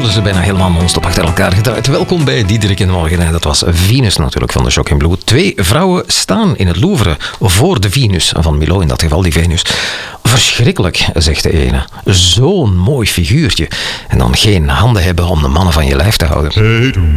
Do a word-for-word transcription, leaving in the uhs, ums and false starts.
hadden ze bijna helemaal non-stop achter elkaar gedraaid. Welkom bij Diederik in de Morgen. Dat was Venus natuurlijk van de Shocking Blue. Twee vrouwen staan in het Louvre voor de Venus van Milo, in dat geval die Venus. Verschrikkelijk, zegt de ene. Zo'n mooi figuurtje. En dan geen handen hebben om de mannen van je lijf te houden.